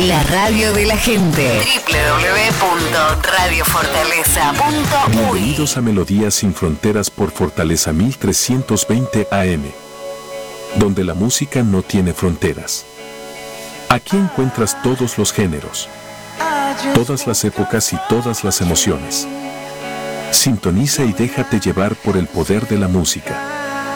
La radio de la gente. www.radiofortaleza.uy. Bienvenidos a Melodías sin Fronteras por Fortaleza 1320 AM, donde la música no tiene fronteras. Aquí encuentras todos los géneros, todas las épocas y todas las emociones. Sintoniza y déjate llevar por el poder de la música.